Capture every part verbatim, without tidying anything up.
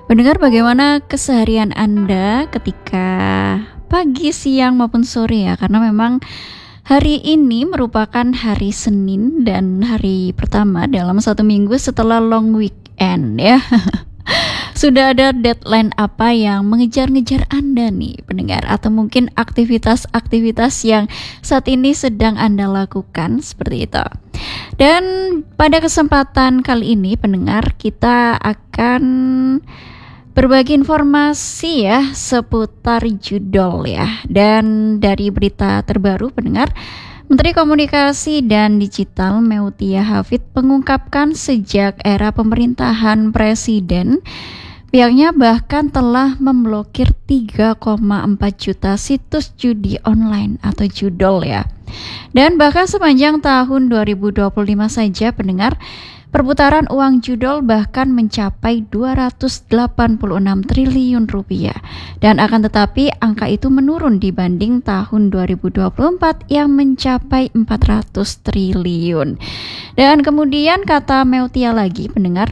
Pendengar, bagaimana keseharian Anda ketika pagi, siang maupun sore ya? Karena memang hari ini merupakan hari Senin dan hari pertama dalam satu minggu setelah long weekend ya. Sudah ada deadline apa yang mengejar-ngejar Anda nih pendengar? Atau mungkin aktivitas-aktivitas yang saat ini sedang Anda lakukan seperti itu. Dan pada kesempatan kali ini pendengar, kita akan berbagi informasi ya seputar judol ya. Dan dari berita terbaru pendengar, Menteri Komunikasi dan Digital Meutia Hafid mengungkapkan sejak era pemerintahan Presiden, pihaknya bahkan telah memblokir tiga koma empat juta situs judi online atau judol ya. Dan bahkan sepanjang tahun dua ribu dua puluh lima saja pendengar, perputaran uang judol bahkan mencapai dua ratus delapan puluh enam triliun rupiah. Dan akan tetapi angka itu menurun dibanding tahun dua ribu dua puluh empat yang mencapai empat ratus triliun. Dan kemudian kata Meutia lagi pendengar,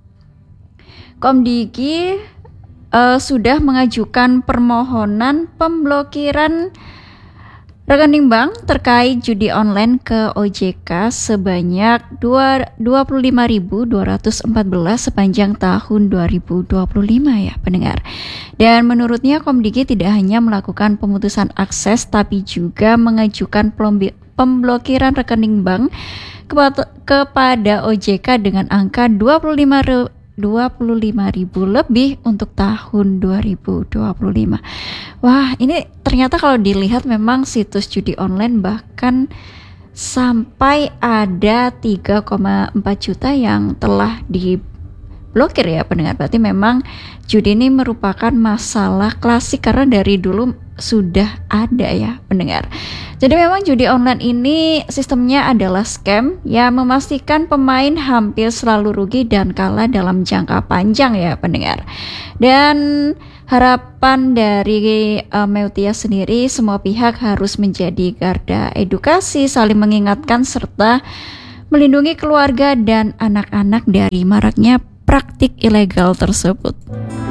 Komdigi uh, sudah mengajukan permohonan pemblokiran rekening bank terkait judi online ke O J K sebanyak dua puluh lima ribu dua ratus empat belas sepanjang tahun dua ribu dua puluh lima ya pendengar. Dan menurutnya Komdigi tidak hanya melakukan pemutusan akses tapi juga mengajukan pemblokiran rekening bank kepada O J K dengan angka dua puluh lima ribu lebih untuk tahun dua ribu dua puluh lima. Wah, ini ternyata kalau dilihat memang situs judi online bahkan sampai ada tiga koma empat juta yang telah diblokir ya pendengar. Berarti memang judi ini merupakan masalah klasik karena dari dulu sudah ada ya pendengar. Jadi memang judi online ini sistemnya adalah scam yang memastikan pemain hampir selalu rugi dan kalah dalam jangka panjang ya pendengar. Dan harapan dari uh, Meutia sendiri, semua pihak harus menjadi garda edukasi, saling mengingatkan serta melindungi keluarga dan anak-anak dari maraknya praktik ilegal tersebut.